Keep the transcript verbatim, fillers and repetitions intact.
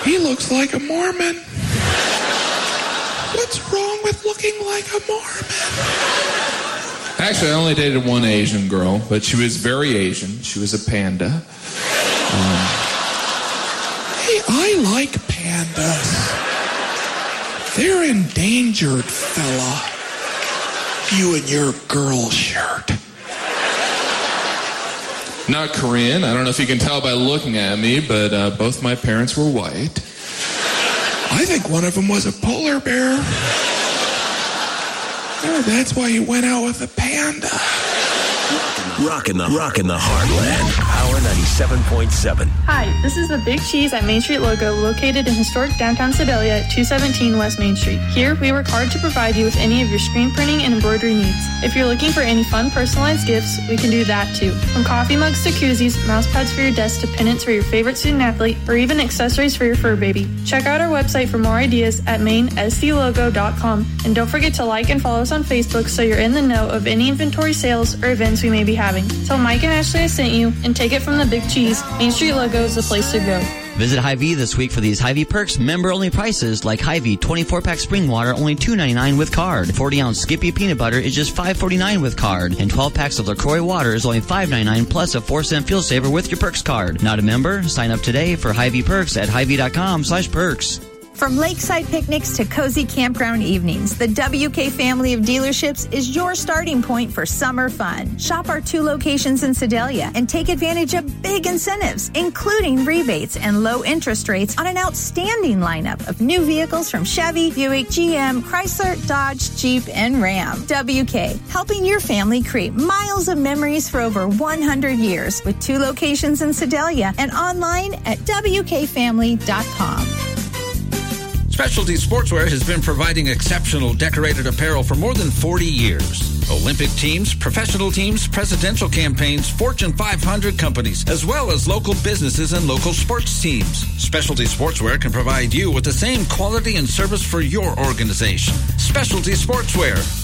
He looks like a Mormon. What's wrong with looking like a Mormon? Actually, I only dated one Asian girl, but she was very Asian. She was a panda. Um, hey, I like pandas. They're endangered, fella. You and your girl shirt. Not Korean. I don't know if you can tell by looking at me, but uh, both my parents were white. I think one of them was a polar bear. Oh, that's why you went out with a panda. Rockin' the, rockin' the Heartland. Power ninety-seven point seven. Hi, this is the Big Cheese at Main Street logo located in historic downtown Sedalia at two seventeen West Main Street. Here, we work hard to provide you with any of your screen printing and embroidery needs. If you're looking for any fun personalized gifts, we can do that too. From coffee mugs to koozies, mouse pads for your desk to pennants for your favorite student athlete, or even accessories for your fur baby. Check out our website for more ideas at main s d logo dot com. And don't forget to like and follow us on Facebook so you're in the know of any inventory sales or events we may be having. Tell Mike and Ashley I sent you and take it from the Big Cheese. Main Street logo is the place to go. Visit Hy-Vee this week for these Hy-Vee Perks member-only prices like Hy-Vee twenty-four pack spring water only two ninety-nine with card. forty ounce Skippy peanut butter is just five forty-nine with card. And twelve packs of LaCroix water is only five ninety-nine plus a four cent fuel saver with your Perks card. Not a member? Sign up today for Hy-Vee Perks at Hy-Vee.com slash perks. From lakeside picnics to cozy campground evenings, the W K family of dealerships is your starting point for summer fun. Shop our two locations in Sedalia and take advantage of big incentives, including rebates and low interest rates on an outstanding lineup of new vehicles from Chevy, Buick, G M, Chrysler, Dodge, Jeep, and Ram. W K, helping your family create miles of memories for over one hundred years with two locations in Sedalia and online at w k family dot com. Specialty Sportswear has been providing exceptional decorated apparel for more than forty years. Olympic teams, professional teams, presidential campaigns, Fortune five hundred companies, as well as local businesses and local sports teams. Specialty Sportswear can provide you with the same quality and service for your organization. Specialty Sportswear.